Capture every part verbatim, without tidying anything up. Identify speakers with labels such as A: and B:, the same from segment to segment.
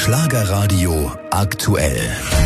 A: Schlagerradio aktuell.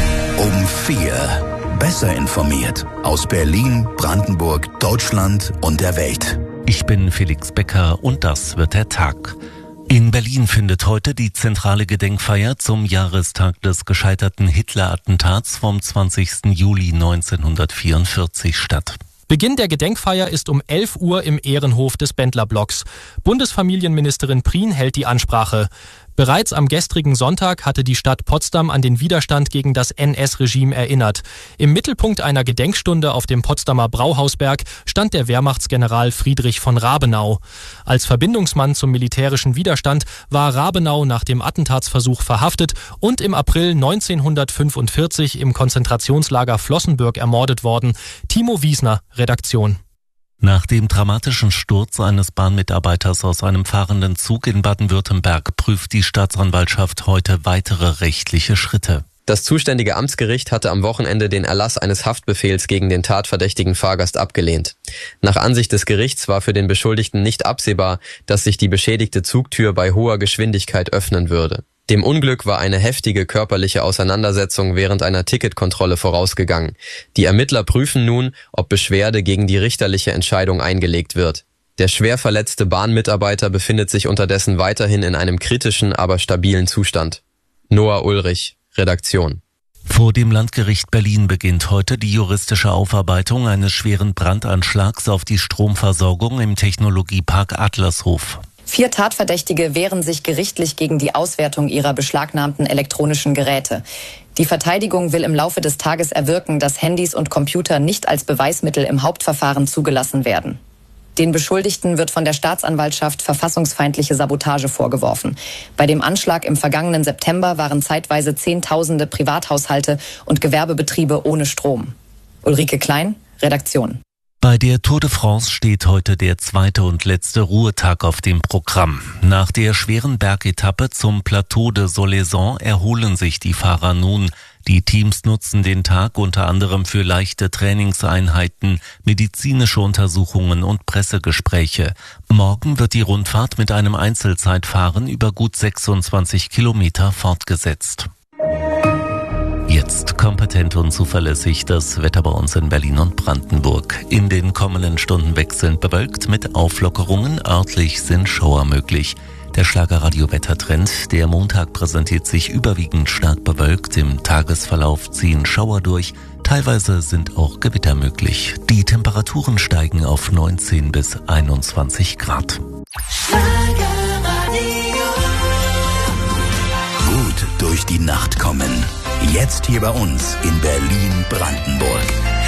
A: Um vier. Besser informiert aus Berlin, Brandenburg, Deutschland und der Welt.
B: Ich bin Felix Becker und das wird der Tag. In Berlin findet heute die zentrale Gedenkfeier zum Jahrestag des gescheiterten Hitler-Attentats vom zwanzigsten Juli neunzehnhundertvierundvierzig statt.
C: Beginn der Gedenkfeier ist um elf Uhr im Ehrenhof des Bendlerblocks. Bundesfamilienministerin Prien hält die Ansprache. Bereits am gestrigen Sonntag hatte die Stadt Potsdam an den Widerstand gegen das N S-Regime erinnert. Im Mittelpunkt einer Gedenkstunde auf dem Potsdamer Brauhausberg stand der Wehrmachtsgeneral Friedrich von Rabenau. Als Verbindungsmann zum militärischen Widerstand war Rabenau nach dem Attentatsversuch verhaftet und im April neunzehnhundertfünfundvierzig im Konzentrationslager Flossenbürg ermordet worden. Timo Wiesner, Redaktion.
B: Nach dem dramatischen Sturz eines Bahnmitarbeiters aus einem fahrenden Zug in Baden-Württemberg prüft die Staatsanwaltschaft heute weitere rechtliche Schritte.
D: Das zuständige Amtsgericht hatte am Wochenende den Erlass eines Haftbefehls gegen den tatverdächtigen Fahrgast abgelehnt. Nach Ansicht des Gerichts war für den Beschuldigten nicht absehbar, dass sich die beschädigte Zugtür bei hoher Geschwindigkeit öffnen würde. Dem Unglück war eine heftige körperliche Auseinandersetzung während einer Ticketkontrolle vorausgegangen. Die Ermittler prüfen nun, ob Beschwerde gegen die richterliche Entscheidung eingelegt wird. Der schwer verletzte Bahnmitarbeiter befindet sich unterdessen weiterhin in einem kritischen, aber stabilen Zustand. Noah Ulrich, Redaktion.
B: Vor dem Landgericht Berlin beginnt heute die juristische Aufarbeitung eines schweren Brandanschlags auf die Stromversorgung im Technologiepark Adlershof.
E: Vier Tatverdächtige wehren sich gerichtlich gegen die Auswertung ihrer beschlagnahmten elektronischen Geräte. Die Verteidigung will im Laufe des Tages erwirken, dass Handys und Computer nicht als Beweismittel im Hauptverfahren zugelassen werden. Den Beschuldigten wird von der Staatsanwaltschaft verfassungsfeindliche Sabotage vorgeworfen. Bei dem Anschlag im vergangenen September waren zeitweise Zehntausende Privathaushalte und Gewerbebetriebe ohne Strom. Ulrike Klein, Redaktion.
B: Bei der Tour de France steht heute der zweite und letzte Ruhetag auf dem Programm. Nach der schweren Bergetappe zum Plateau de Solaison erholen sich die Fahrer nun. Die Teams nutzen den Tag unter anderem für leichte Trainingseinheiten, medizinische Untersuchungen und Pressegespräche. Morgen wird die Rundfahrt mit einem Einzelzeitfahren über gut sechsundzwanzig Kilometer fortgesetzt. Jetzt kompetent und zuverlässig das Wetter bei uns in Berlin und Brandenburg. In den kommenden Stunden wechselnd bewölkt mit Auflockerungen, örtlich sind Schauer möglich. Der Schlagerradio-Wettertrend, der Montag präsentiert sich überwiegend stark bewölkt. Im Tagesverlauf ziehen Schauer durch, teilweise sind auch Gewitter möglich. Die Temperaturen steigen auf neunzehn bis einundzwanzig Grad.
A: Gut durch die Nacht kommen. Jetzt hier bei uns in Berlin-Brandenburg.